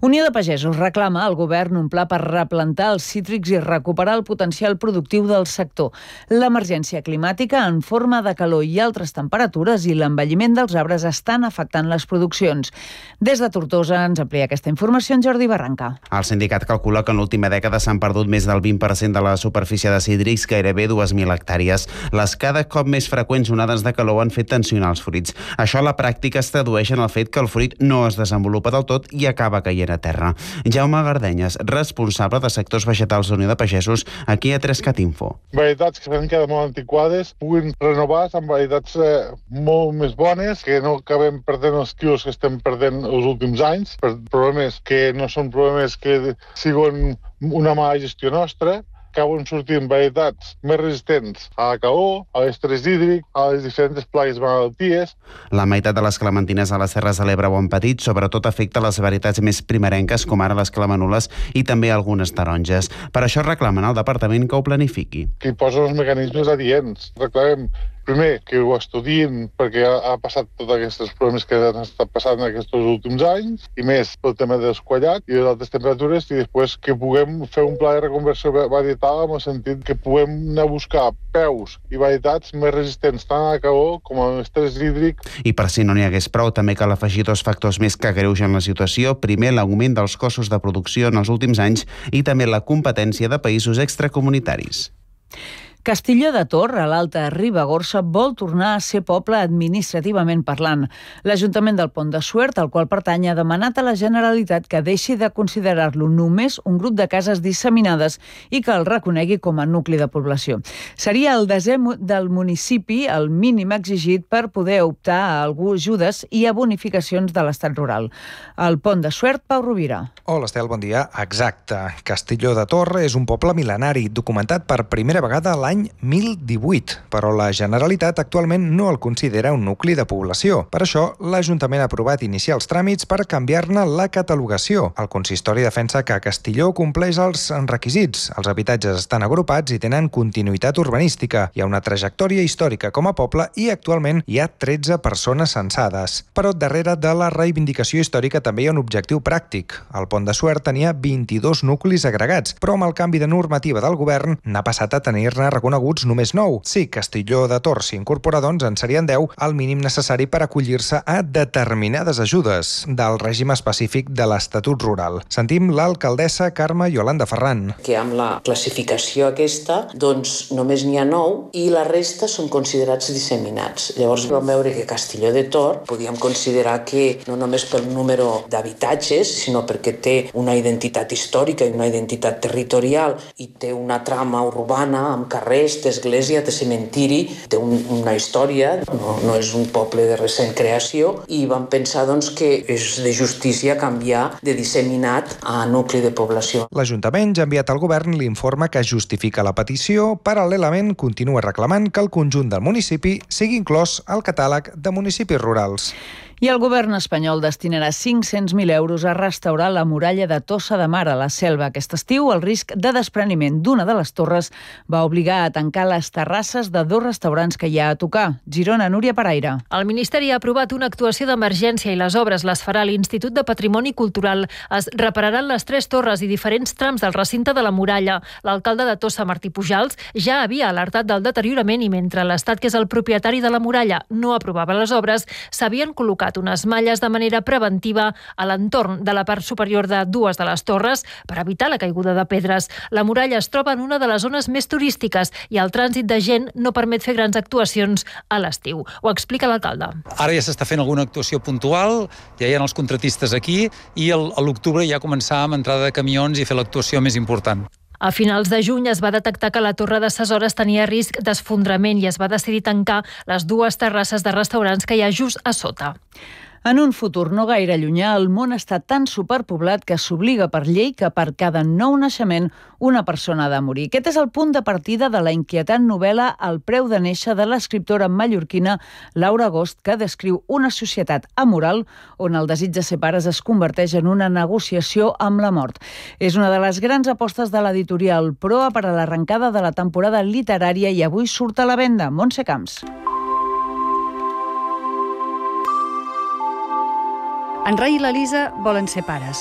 Unió de Pagesos reclama al govern un pla per replantar els cítrics i recuperar el potencial productiu del sector. L'emergència climàtica en forma de calor i altres temperatures i l'envelliment dels arbres estan afectant les produccions. Des de Tortosa ens amplia aquesta informació en Jordi Barranca. El sindicat calcula que en l'última dècada s'han perdut més del 20% de la superfície de cítrics, gairebé 2.000 hectàrees. Les cada cop més freqüents onades de calor han fet tensionar els fruits. Això a la pràctica es tradueix en el fet que el fruit no es desenvolupa del tot i acaba caient a terra. Jaume Gardenyes, responsable de sectors vegetals d'Unió de Pagesos, aquí a 3CAT Info. Varietats que s'han quedat molt antiquades puguin renovar amb varietats molt més bones, que no acabem perdent els quilos que estem perdent els últims anys, per problemes que no són problemes que siguin una mala gestió nostra. Acaben sortint varietats més resistents a la calor, a l'estrès hídric, a les diferents plagues malalties. La meitat de les clementines a les Terres de l'Ebre o en petit sobretot afecta les varietats més primerenques, com ara les clemanules i també algunes taronges. Per això reclamen al departament que ho planifiqui. Que hi posen els mecanismes adients. Reclamem primer que ho estudien perquè ha passat tots aquests problemes que han estat passant aquests últims anys, i més pel tema dels quallats i de les altes temperatures, i després que puguem fer un pla de reconversió varietal en el sentit que puguem anar a buscar peus i varietats més resistents tant a la calor com a l'estrès hídric. I per si no n'hi hagués prou, també cal afegir dos factors més que agreugen la situació. Primer, l'augment dels costos de producció en els últims anys i també la competència de països extracomunitaris. Castelló de Tor, a l'Alta Ribagorça, vol tornar a ser poble administrativament parlant. L'Ajuntament del Pont de Suert, al qual pertany, ha demanat a la Generalitat que deixi de considerar-lo només un grup de cases disseminades i que el reconegui com a nucli de població. Seria el desè del municipi el mínim exigit per poder optar a ajudes i a bonificacions de l'estat rural. Al Pont de Suert, Pau Rovira. Hola, Estel, bon dia. Exacte. Castelló de Tor és un poble mil·lenari, documentat per primera vegada l'any 1018, però la Generalitat actualment no el considera un nucli de població. Per això, l'Ajuntament ha aprovat iniciar els tràmits per canviar-ne la catalogació. El consistori defensa que Castelló compleix els requisits. Els habitatges estan agrupats i tenen continuïtat urbanística. Hi ha una trajectòria històrica com a poble i actualment hi ha 13 persones censades. Però darrere de la reivindicació històrica també hi ha un objectiu pràctic. El Pont de Suert tenia 22 nuclis agregats, però amb el canvi de normativa del govern n'ha passat a tenir-ne reconeguts només 9. Si Castelló de Tor s'hi incorpora, doncs en serien 10, el mínim necessari per acollir-se a determinades ajudes del règim específic de l'Estatut Rural. Sentim l'alcaldessa Carme Yolanda Ferran. Que amb la classificació aquesta, doncs només n'hi ha 9 i la resta són considerats disseminats. Llavors vam veure que Castelló de Tor podíem considerar que no només pel número d'habitatges, sinó perquè té una identitat històrica i una identitat territorial i té una trama urbana amb carrers, d'església, de cementiri, té una història, no és un poble de recent creació, i vam pensar doncs, que és de justícia canviar de disseminat a nucli de població. L'Ajuntament ja ha enviat al govern l'informe que justifica la petició. Paral·lelament, continua reclamant que el conjunt del municipi sigui inclòs al catàleg de municipis rurals. I el govern espanyol destinarà 500.000 euros a restaurar la muralla de Tossa de Mar a la Selva. Aquest estiu, el risc de despreniment d'una de les torres va obligar a tancar les terrasses de 2 restaurants que hi ha a tocar. Girona, Núria Paraire. El Ministeri ha aprovat una actuació d'emergència i les obres les farà l'Institut de Patrimoni Cultural. Es repararan les 3 torres i diferents trams del recinte de la muralla. L'alcalde de Tossa, Martí Pujals, ja havia alertat del deteriorament i mentre l'Estat, que és el propietari de la muralla, no aprovava les obres, s'havien col·locat unes malles de manera preventiva a l'entorn de la part superior de 2 de les torres per evitar la caiguda de pedres. La muralla es troba en una de les zones més turístiques i el trànsit de gent no permet fer grans actuacions a l'estiu. Ho explica l'alcalde. Ara ja s'està fent alguna actuació puntual, ja hi ha els contratistes aquí i a l'octubre ja començar amb entrada de camions i fer l'actuació més important. A finals de juny es va detectar que la torre de ses hores tenia risc d'esfondrament i es va decidir tancar les 2 terrasses de restaurants que hi ha just a sota. En un futur no gaire llunyà, el món està tan superpoblat que s'obliga per llei que per cada nou naixement una persona ha de morir. Aquest és el punt de partida de la inquietant novel·la El preu de néixer de l'escriptora mallorquina Laura Agost, que descriu una societat amoral on el desig de ser pares es converteix en una negociació amb la mort. És una de les grans apostes de l'editorial Proa per a l'arrencada de la temporada literària i avui surt a la venda. Montse Camps. En Rai i l'Elisa volen ser pares.